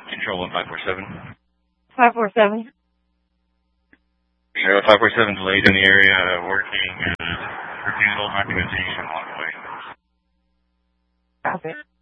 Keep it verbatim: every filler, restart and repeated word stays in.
Control one five four seven. five four seven. Sure, five four seven delayed in the area, working, uh, refusal documentation, walk away. Okay.